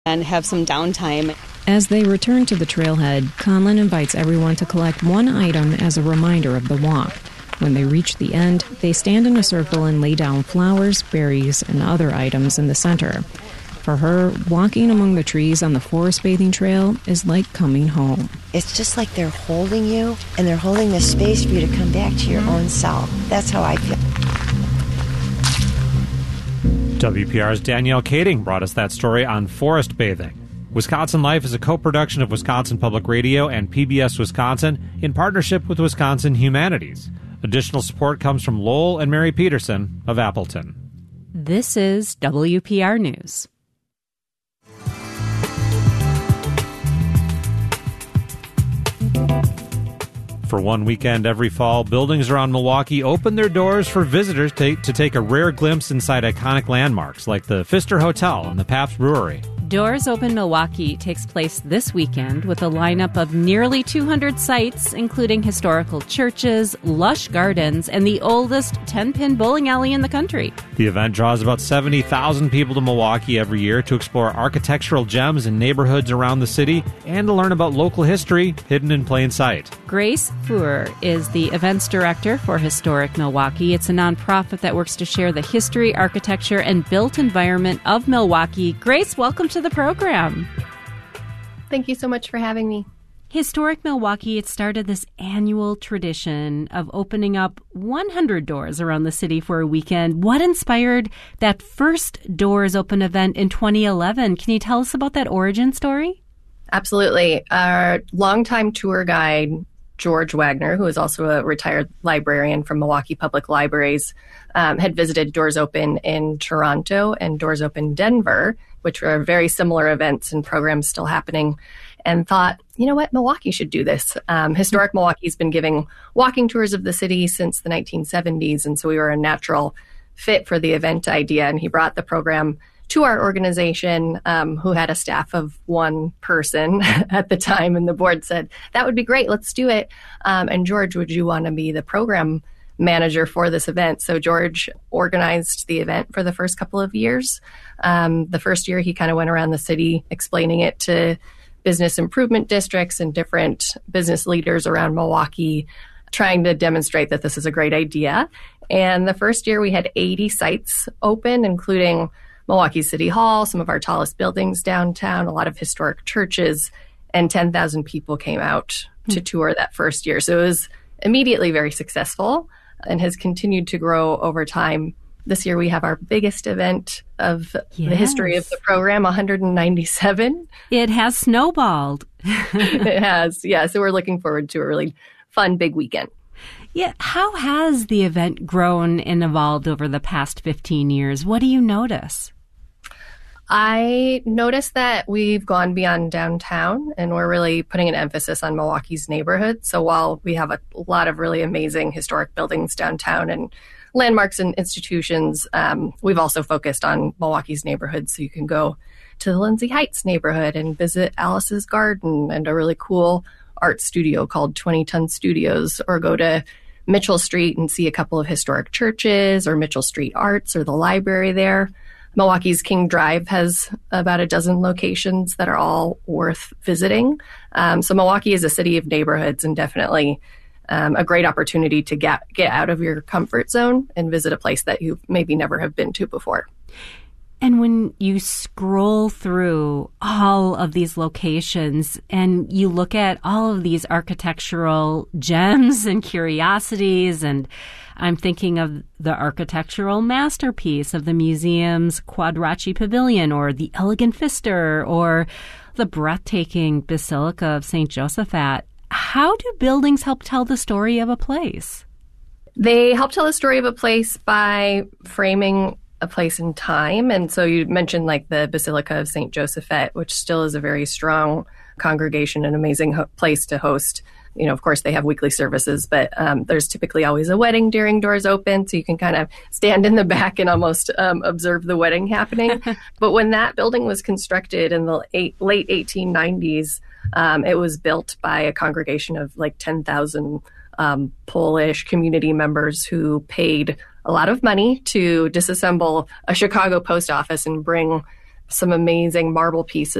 and have some downtime. As they return to the trailhead, Conlon invites everyone to collect one item as a reminder of the walk. When they reach the end, they stand in a circle and lay down flowers, berries, and other items in the center. For her, walking among the trees on the forest bathing trail is like coming home. It's just like they're holding you, and they're holding the space for you to come back to your own self. That's how I feel. WPR's Danielle Kading brought us that story on forest bathing. Wisconsin Life is a co-production of Wisconsin Public Radio and PBS Wisconsin in partnership with Wisconsin Humanities. Additional support comes from Lowell and Mary Peterson of Appleton. This is WPR News. For one weekend every fall, buildings around Milwaukee open their doors for visitors to take a rare glimpse inside iconic landmarks like the Pfister Hotel and the Pabst Brewery. Doors Open Milwaukee takes place this weekend with a lineup of nearly 200 sites, including historical churches, lush gardens, and the oldest 10-pin bowling alley in the country. The event draws about 70,000 people to Milwaukee every year to explore architectural gems in neighborhoods around the city and to learn about local history hidden in plain sight. Grace Fuhr is the events director for Historic Milwaukee. It's a nonprofit that works to share the history, architecture, and built environment of Milwaukee. Grace, welcome to the program. Thank you so much for having me. Historic Milwaukee, it started this annual tradition of opening up 100 doors around the city for a weekend. What inspired that first Doors Open event in 2011? Can you tell us about that origin story? Absolutely. Our longtime tour guide, George Wagner, who is also a retired librarian from Milwaukee Public Libraries, had visited Doors Open in Toronto and Doors Open Denver, which are very similar events and programs still happening, and thought, you know what, Milwaukee should do this. Historic Milwaukee's been giving walking tours of the city since the 1970s, and so we were a natural fit for the event idea, and he brought the program to our organization, who had a staff of one person at the time, and the board said, that would be great, let's do it. And George, would you want to be the program manager for this event? So George organized the event for the first couple of years. The first year, he kind of went around the city explaining it to business improvement districts and different business leaders around Milwaukee, trying to demonstrate that this is a great idea. And the first year, we had 80 sites open, including Milwaukee City Hall, some of our tallest buildings downtown, a lot of historic churches, and 10,000 people came out to tour that first year. So it was immediately very successful and has continued to grow over time. This year we have our biggest event of the history of the program, 197. It has snowballed. It has, yeah. So we're looking forward to a really fun, big weekend. Yeah. How has the event grown and evolved over the past 15 years? What do you notice? I noticed that we've gone beyond downtown and we're really putting an emphasis on Milwaukee's neighborhood. So while we have a lot of really amazing historic buildings downtown and landmarks and institutions, we've also focused on Milwaukee's neighborhood. So you can go to the Lindsay Heights neighborhood and visit Alice's Garden and a really cool art studio called 20 Ton Studios, or go to Mitchell Street and see a couple of historic churches, or Mitchell Street Arts, or the library there. Milwaukee's King Drive has about a dozen locations that are all worth visiting. So Milwaukee is a city of neighborhoods, and definitely a great opportunity to get out of your comfort zone and visit a place that you maybe never have been to before. And when you scroll through all of these locations and you look at all of these architectural gems and curiosities, and I'm thinking of the architectural masterpiece of the museum's Quadracci Pavilion, or the elegant Pfister, or the breathtaking Basilica of St. Josaphat. How do buildings help tell the story of a place? They help tell the story of a place by framing a place in time. And so you mentioned like the Basilica of St. Josaphat, which still is a very strong congregation, an amazing place to host. You know, of course, they have weekly services, but there's typically always a wedding during Doors Open, so you can kind of stand in the back and almost observe the wedding happening. But when that building was constructed in the late 1890s, it was built by a congregation of like 10,000 Polish community members who paid a lot of money to disassemble a Chicago post office and bring some amazing marble pieces